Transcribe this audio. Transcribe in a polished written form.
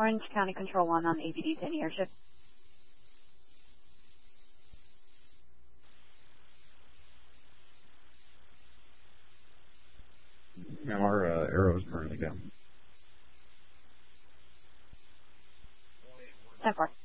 Orange County Control 1 on APD to any airship. Now our arrow is currently down. 10-4.